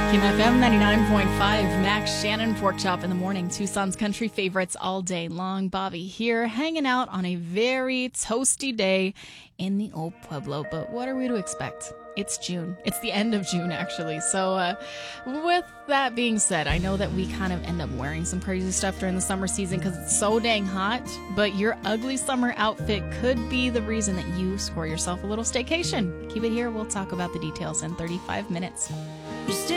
Kim FM 99.5, Max Shannon, Pork Chop in the morning. Tucson's country favorites all day long. Bobby here, hanging out on a very toasty day in the old Pueblo. But what are we to expect? It's June. It's the end of June, actually. So with that being said, I know that we kind of end up wearing some crazy stuff during the summer season because it's so dang hot. But your ugly summer outfit could be the reason that you score yourself a little staycation. Keep it here. We'll talk about the details in 35 minutes.